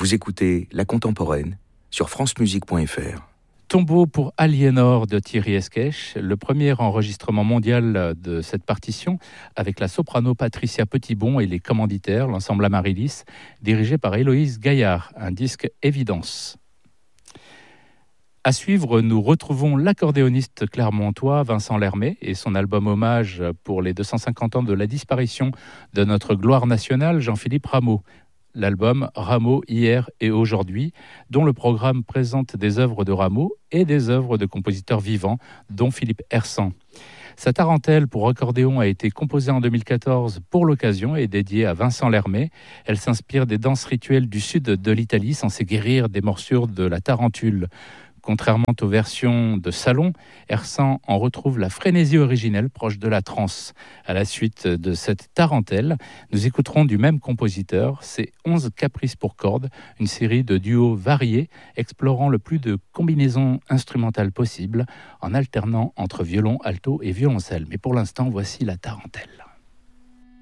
Vous écoutez La Contemporaine sur francemusique.fr. Tombeau pour Aliénor de Thierry Esquèche, le premier enregistrement mondial de cette partition avec la soprano Patricia Petitbon et les commanditaires, l'ensemble Amaryllis, dirigé par Héloïse Gaillard, un disque évidence. À suivre, nous retrouvons l'accordéoniste clermontois Vincent Lermet et son album hommage pour les 250 ans de la disparition de notre gloire nationale, Jean-Philippe Rameau. L'album Rameau hier et aujourd'hui, dont le programme présente des œuvres de Rameau et des œuvres de compositeurs vivants, dont Philippe Hersant. Sa tarentelle pour accordéon a été composée en 2014 pour l'occasion et dédiée à Vincent Lermet. Elle s'inspire des danses rituelles du sud de l'Italie, censées guérir des morsures de la tarentule. Contrairement aux versions de salon, Hersant en retrouve la frénésie originelle proche de la trance. À la suite de cette tarentelle, nous écouterons du même compositeur ses 11 caprices pour cordes, une série de duos variés explorant le plus de combinaisons instrumentales possibles en alternant entre violon, alto et violoncelle. Mais pour l'instant, voici la tarentelle.